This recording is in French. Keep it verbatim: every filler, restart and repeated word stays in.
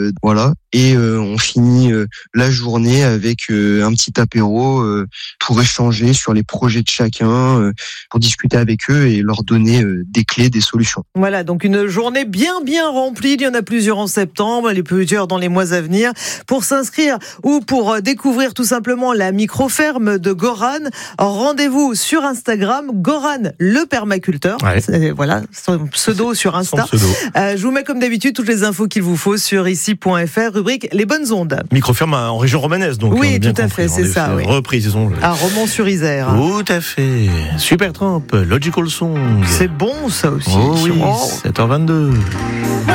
Euh, voilà. Et euh, on finit euh, la journée avec euh, un petit apéro euh, pour échanger sur les projets de chacun, euh, pour discuter avec eux et leur donner euh, des clés, des solutions. Voilà, donc une journée bien bien remplie. Il y en a plusieurs en septembre, les plusieurs dans les mois à venir. Pour s'inscrire ou pour découvrir tout simplement la micro-ferme de Goran, rendez-vous sur Instagram, Goran le permaculteur. Ouais. C'est, voilà, son pseudo sur Insta. Son pseudo. Euh, je vous mets comme d'habitude toutes les infos qu'il vous faut sur ici point f r, rubrique Les Bonnes Ondes. Micro-ferme en région romanesque, donc. Oui, on a bien tout à compris. fait, c'est En ça, effet, oui. Reprise, ils ont. À Romans-sur-Isère. Tout à fait. Super Tramp, Logical Song. C'est bon ça aussi. Oh oui, Oh. sept heures vingt-deux.